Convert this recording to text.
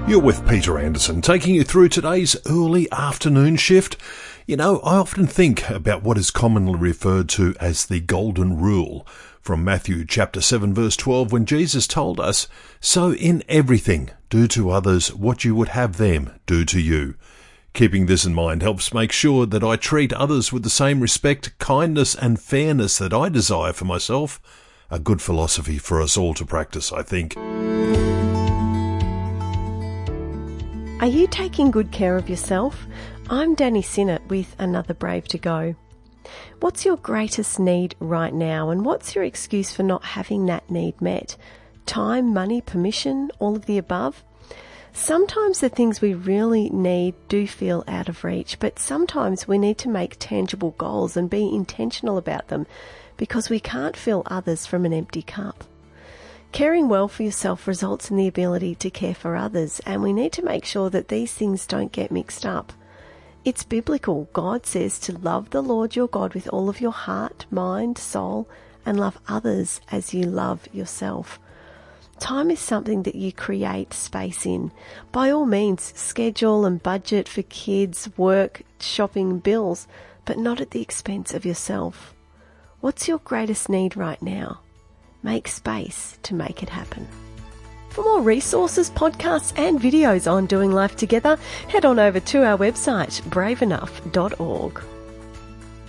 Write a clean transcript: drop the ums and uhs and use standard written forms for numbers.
You're with Peter Anderson, taking you through today's early afternoon shift. You know, I often think about what is commonly referred to as the Golden Rule from Matthew chapter 7 verse 12, when Jesus told us, "So in everything, do to others what you would have them do to you." Keeping this in mind helps make sure that I treat others with the same respect, kindness and fairness that I desire for myself. A good philosophy for us all to practice, I think. Are you taking good care of yourself? I'm Danny Sinnott with another Brave to Go. What's your greatest need right now, and what's your excuse for not having that need met? Time, money, permission, all of the above? Sometimes the things we really need do feel out of reach, but sometimes we need to make tangible goals and be intentional about them because we can't fill others from an empty cup. Caring well for yourself results in the ability to care for others, and we need to make sure that these things don't get mixed up. It's biblical. God says to love the Lord your God with all of your heart, mind, soul, and love others as you love yourself. Time is something that you create space in. By all means, schedule and budget for kids, work, shopping, bills, but not at the expense of yourself. What's your greatest need right now? Make space to make it happen. For more resources, podcasts and videos on doing life together, head on over to our website, braveenough.org.